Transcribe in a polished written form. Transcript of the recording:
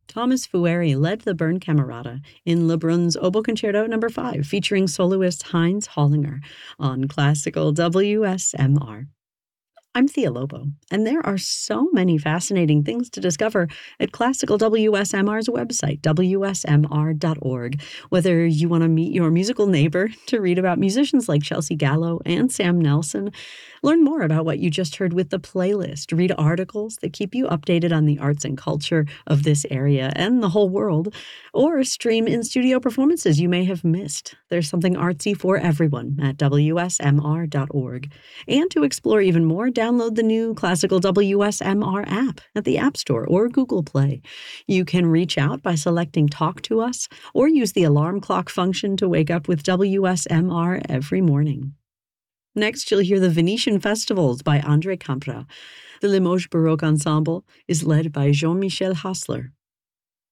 Thomas Fueri led the Bern Camerata in Lebrun's Oboe Concerto No. 5, featuring soloist Heinz Hollinger on classical WSMR. I'm Thea Lobo, and there are so many fascinating things to discover at Classical WSMR's website, wsmr.org. Whether you want to meet your musical neighbor, to read about musicians like Chelsea Gallo and Sam Nelson, learn more about what you just heard with the playlist, read articles that keep you updated on the arts and culture of this area and the whole world, or stream in-studio performances you may have missed. There's something artsy for everyone at wsmr.org. And to explore even more, download the new Classical WSMR app at the App Store or Google Play. You can reach out by selecting Talk to Us or use the alarm clock function to wake up with WSMR every morning. Next, you'll hear the Venetian Festivals by André Campra. The Limoges Baroque Ensemble is led by Jean-Michel Hassler.